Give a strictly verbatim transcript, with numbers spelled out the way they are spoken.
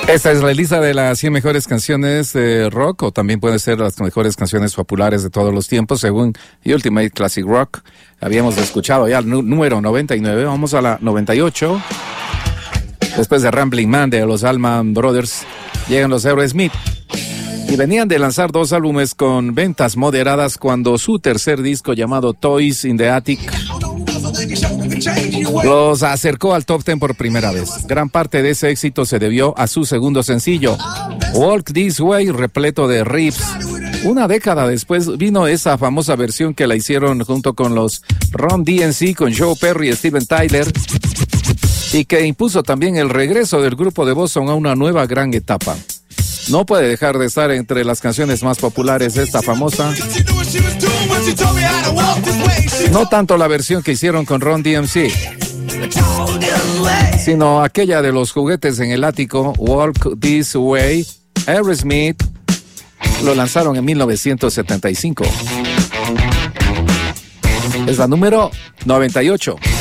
Esta es la lista de las cien mejores canciones de rock, o también puede ser las mejores canciones populares de todos los tiempos, según Ultimate Classic Rock. Habíamos escuchado ya el número noventa y nueve, vamos a la noventa y ocho. Después de Rambling Man de los Allman Brothers, llegan los Aerosmith. Y venían de lanzar dos álbumes con ventas moderadas cuando su tercer disco, llamado Toys in the Attic, los acercó al top ten por primera vez. Gran parte de ese éxito se debió a su segundo sencillo, Walk This Way, repleto de riffs. Una década después vino esa famosa versión que la hicieron junto con los Run D M C, con Joe Perry y Steven Tyler, y que impuso también el regreso del grupo de Boston a una nueva gran etapa. No puede dejar de estar entre las canciones más populares de esta famosa. No tanto la versión que hicieron con Run D M C, sino aquella de los juguetes en el ático, Walk This Way. Aerosmith lo lanzaron en mil novecientos setenta y cinco. Es la número noventa y ocho.